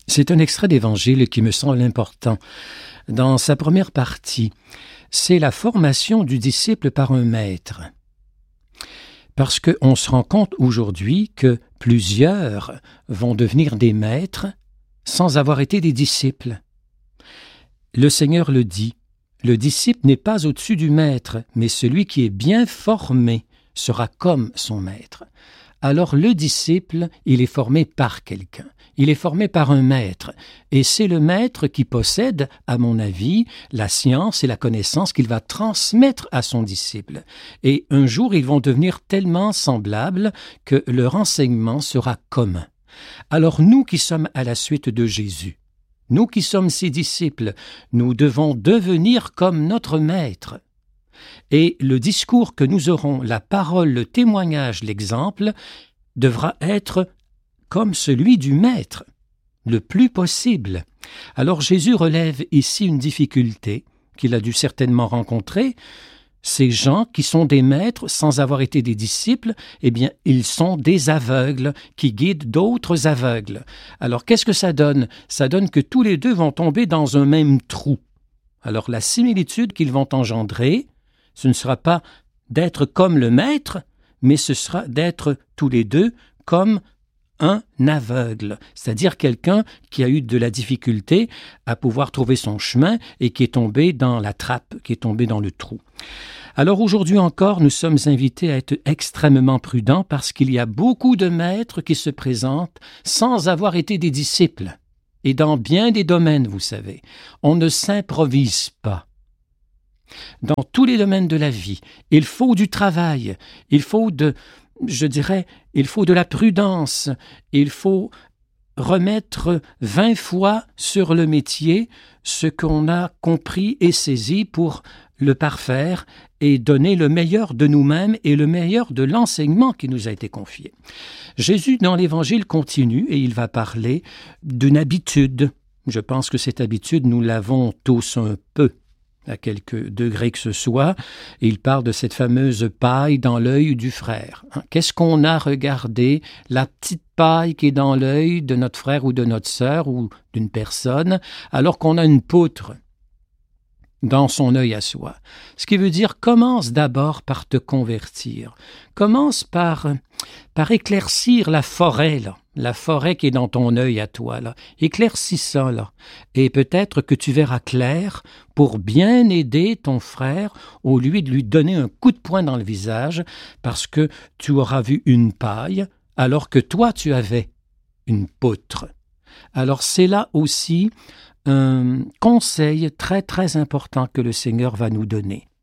C'est un extrait d'Évangile qui me semble important. Dans sa première partie, c'est la formation du disciple par un maître. Parce qu'on se rend compte aujourd'hui que plusieurs vont devenir des maîtres sans avoir été des disciples. Le Seigneur le dit, le disciple n'est pas au-dessus du maître, mais celui qui est bien formé sera comme son maître. Alors le disciple, il est formé par quelqu'un. Il est formé par un maître, et c'est le maître qui possède, à mon avis, la science et la connaissance qu'il va transmettre à son disciple. Et un jour, ils vont devenir tellement semblables que leur enseignement sera commun. Alors nous qui sommes à la suite de Jésus, nous qui sommes ses disciples, nous devons devenir comme notre maître. Et le discours que nous aurons, la parole, le témoignage, l'exemple, devra être comme celui du maître, le plus possible. Alors Jésus relève ici une difficulté qu'il a dû certainement rencontrer. Ces gens qui sont des maîtres sans avoir été des disciples, eh bien, ils sont des aveugles qui guident d'autres aveugles. Alors qu'est-ce que ça donne? Ça donne que tous les deux vont tomber dans un même trou. Alors la similitude qu'ils vont engendrer, ce ne sera pas d'être comme le maître, mais ce sera d'être tous les deux comme un aveugle, c'est-à-dire quelqu'un qui a eu de la difficulté à pouvoir trouver son chemin et qui est tombé dans la trappe, qui est tombé dans le trou. Alors aujourd'hui encore, nous sommes invités à être extrêmement prudents parce qu'il y a beaucoup de maîtres qui se présentent sans avoir été des disciples. Et dans bien des domaines, vous savez, on ne s'improvise pas. Dans tous les domaines de la vie, il faut du travail, il faut il faut de la prudence, il faut remettre 20 fois sur le métier ce qu'on a compris et saisi pour le parfaire et donner le meilleur de nous-mêmes et le meilleur de l'enseignement qui nous a été confié. Jésus, dans l'Évangile, continue et il va parler d'une habitude. Je pense que cette habitude, nous l'avons tous un peu, à quelques degrés que ce soit. Il parle de cette fameuse paille dans l'œil du frère. Qu'est-ce qu'on a regardé? La petite paille qui est dans l'œil de notre frère ou de notre sœur ou d'une personne, alors qu'on a une poutre dans son œil à soi. Ce qui veut dire, commence d'abord par te convertir. Commence par éclaircir la forêt, là. La forêt qui est dans ton œil à toi, là. Éclaircis ça, là. Et peut-être que tu verras clair pour bien aider ton frère au lieu de lui donner un coup de poing dans le visage parce que tu auras vu une paille alors que toi tu avais une poutre. Alors c'est là aussi un conseil très très important que le Seigneur va nous donner.